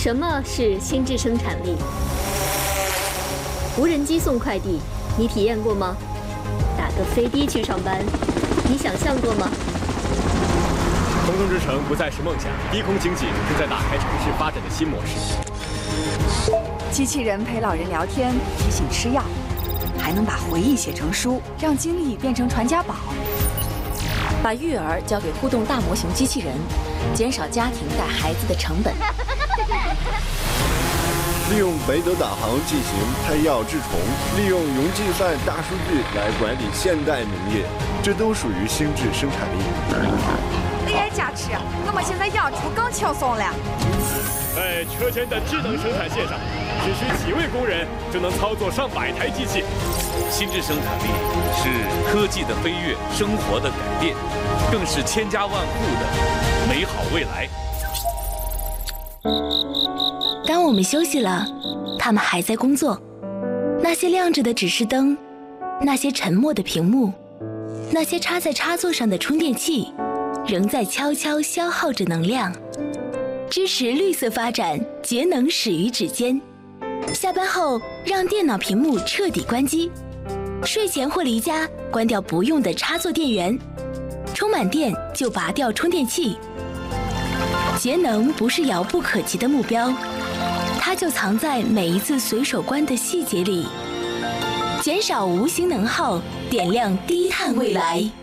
什么是心智生产力？无人机送快递，你体验过吗？打个飞的去上班，你想象过吗？ 空中之城不再是梦想，低空经济正在打开城市发展的新模式。 机器人陪老人聊天，提醒吃药，还能把回忆写成书，让经历变成传家宝。 把育儿交给互动大模型机器人，减少家庭带孩子的成本。 利用北斗导航进行胎药治虫，利用云计算大数据来管理现代农业，这都属于心智生产力。 AI 加持，我们现在养猪更轻松了。 在车间的智能生产线上，只需几位工人就能操作上百台机器。 心智生产力是科技的飞跃，生活的改变，更是千家万户的美好未来。 当我们休息了，他们还在工作。那些亮着的指示灯，那些沉默的屏幕，那些插在插座上的充电器，仍在悄悄消耗着能量。支持绿色发展，节能始于指尖。下班后，让电脑屏幕彻底关机。睡前或离家，关掉不用的插座电源。充满电就拔掉充电器。节能不是遥不可及的目标，它就藏在每一次随手关的细节里。减少无形能耗，点亮低碳未来。